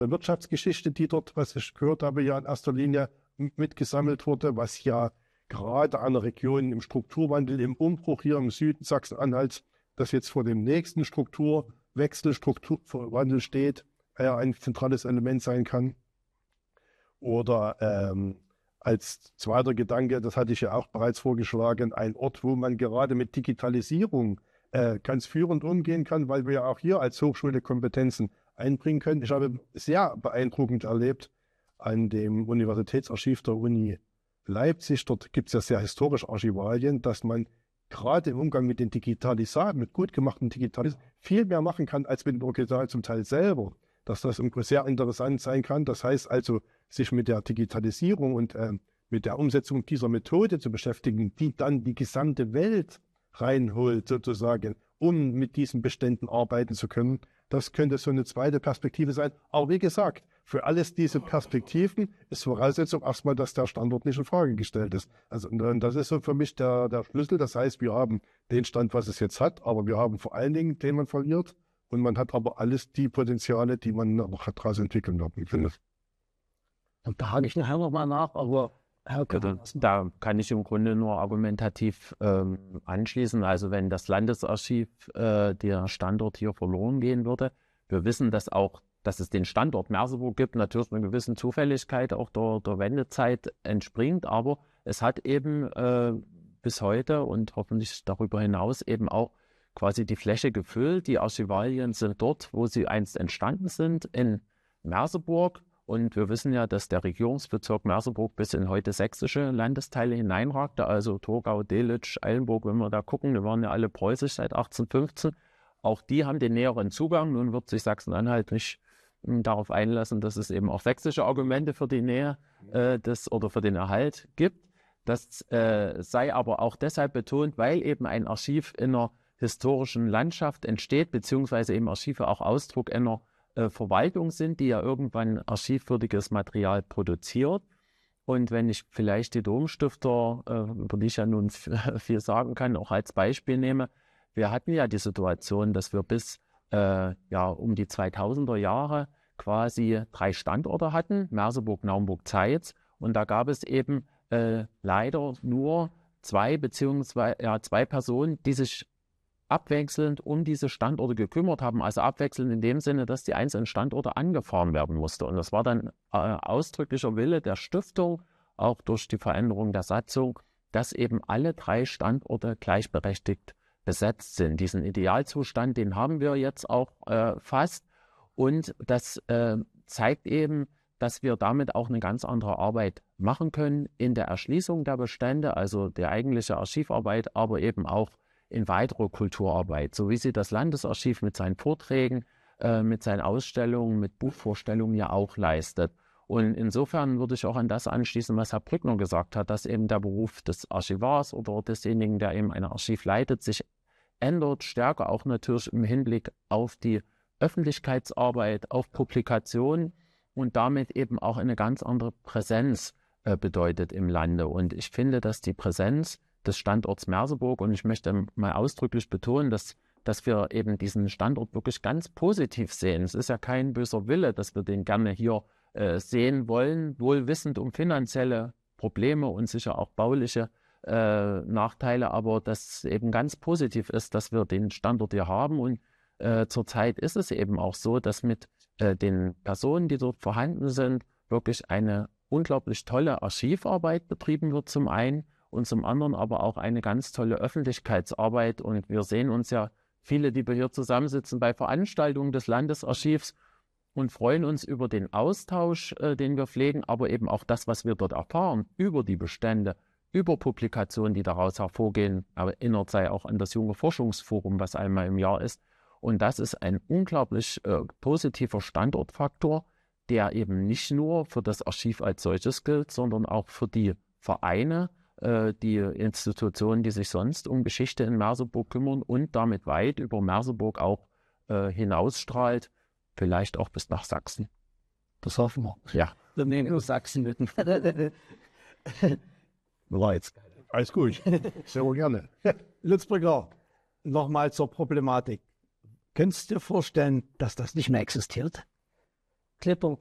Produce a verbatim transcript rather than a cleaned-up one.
Wirtschaftsgeschichte, die dort, was ich gehört habe, ja in erster Linie mitgesammelt wurde, was ja gerade an der Region im Strukturwandel, im Umbruch hier im Süden Sachsen-Anhalts, das jetzt vor dem nächsten Strukturwechsel, Strukturwandel steht, äh, ein zentrales Element sein kann. Oder ähm, als zweiter Gedanke, das hatte ich ja auch bereits vorgeschlagen, ein Ort, wo man gerade mit Digitalisierung äh, ganz führend umgehen kann, weil wir ja auch hier als Hochschule Kompetenzen einbringen können. Ich habe sehr beeindruckend erlebt an dem Universitätsarchiv der Uni Leipzig, dort gibt es ja sehr historische Archivalien, dass man gerade im Umgang mit den Digitalisierungen, mit gut gemachten Digitalisierungen, viel mehr machen kann als mit dem Original zum Teil selber. Dass das sehr interessant sein kann. Das heißt also, sich mit der Digitalisierung und äh, mit der Umsetzung dieser Methode zu beschäftigen, die dann die gesamte Welt reinholt sozusagen, um mit diesen Beständen arbeiten zu können. Das könnte so eine zweite Perspektive sein. Aber wie gesagt, für alles diese Perspektiven ist Voraussetzung erstmal, dass der Standort nicht in Frage gestellt ist. Also das ist so für mich der, der Schlüssel. Das heißt, wir haben den Stand, was es jetzt hat, aber wir haben vor allen Dingen, den man verliert. Und man hat aber alles die Potenziale, die man noch daraus entwickeln wird, finde. Und da hake ich nachher nochmal nach, aber Herr ja, da, da kann ich im Grunde nur argumentativ ähm, anschließen. Also wenn das Landesarchiv, äh, der Standort hier verloren gehen würde, wir wissen, dass auch, dass es den Standort Merseburg gibt, natürlich einer gewissen Zufälligkeit auch der, der Wendezeit entspringt, aber es hat eben äh, bis heute und hoffentlich darüber hinaus eben auch quasi die Fläche gefüllt. Die Archivalien sind dort, wo sie einst entstanden sind, in Merseburg. Und wir wissen ja, dass der Regierungsbezirk Merseburg bis in heute sächsische Landesteile hineinragte, also Thurgau, Delitzsch, Eilenburg, wenn wir da gucken, die waren ja alle preußisch seit achtzehnhundertfünfzehn. Auch die haben den näheren Zugang. Nun wird sich Sachsen-Anhalt nicht m, darauf einlassen, dass es eben auch sächsische Argumente für die Nähe äh, des, oder für den Erhalt gibt. Das äh, sei aber auch deshalb betont, weil eben ein Archiv in einer historischen Landschaft entsteht, beziehungsweise eben Archive auch Ausdruck einer äh, Verwaltung sind, die ja irgendwann archivwürdiges Material produziert. Und wenn ich vielleicht die Domstifter, äh, über die ich ja nun viel sagen kann, auch als Beispiel nehme, wir hatten ja die Situation, dass wir bis äh, ja, um die zweitausender Jahre quasi drei Standorte hatten, Merseburg, Naumburg, Zeitz. Und da gab es eben äh, leider nur zwei, beziehungsweise ja, zwei Personen, die sich abwechselnd um diese Standorte gekümmert haben, also abwechselnd in dem Sinne, dass die einzelnen Standorte angefahren werden mussten. Und das war dann äh, ausdrücklicher Wille der Stiftung, auch durch die Veränderung der Satzung, dass eben alle drei Standorte gleichberechtigt besetzt sind. Diesen Idealzustand, den haben wir jetzt auch äh, fast. Und das äh, zeigt eben, dass wir damit auch eine ganz andere Arbeit machen können in der Erschließung der Bestände, also der eigentliche Archivarbeit, aber eben auch in weitere Kulturarbeit, so wie sie das Landesarchiv mit seinen Vorträgen, äh, mit seinen Ausstellungen, mit Buchvorstellungen ja auch leistet. Und insofern würde ich auch an das anschließen, was Herr Brückner gesagt hat, dass eben der Beruf des Archivars oder desjenigen, der eben ein Archiv leitet, sich ändert, stärker auch natürlich im Hinblick auf die Öffentlichkeitsarbeit, auf Publikation und damit eben auch eine ganz andere Präsenz äh, bedeutet im Lande. Und ich finde, dass die Präsenz des Standorts Merseburg, und ich möchte mal ausdrücklich betonen, dass, dass wir eben diesen Standort wirklich ganz positiv sehen. Es ist ja kein böser Wille, dass wir den gerne hier äh, sehen wollen, wohl wissend um finanzielle Probleme und sicher auch bauliche äh, Nachteile, aber dass eben ganz positiv ist, dass wir den Standort hier haben. Und äh, zurzeit ist es eben auch so, dass mit äh, den Personen, die dort vorhanden sind, wirklich eine unglaublich tolle Archivarbeit betrieben wird zum einen, und zum anderen aber auch eine ganz tolle Öffentlichkeitsarbeit. Und wir sehen uns ja viele, die wir hier zusammensitzen, bei Veranstaltungen des Landesarchivs und freuen uns über den Austausch, äh, den wir pflegen, aber eben auch das, was wir dort erfahren, über die Bestände, über Publikationen, die daraus hervorgehen. Erinnert sei auch an das Junge Forschungsforum, was einmal im Jahr ist. Und das ist ein unglaublich äh, positiver Standortfaktor, der eben nicht nur für das Archiv als solches gilt, sondern auch für die Vereine, die Institutionen, die sich sonst um Geschichte in Merseburg kümmern und damit weit über Merseburg auch äh, hinausstrahlt, vielleicht auch bis nach Sachsen. Das hoffen wir. Ja. Wir nehmen nur Sachsen mit. War jetzt. Alles gut. Sehr gerne. Lutz-Brügger, nochmal zur Problematik. Könntest du dir vorstellen, dass das nicht mehr existiert? Klippe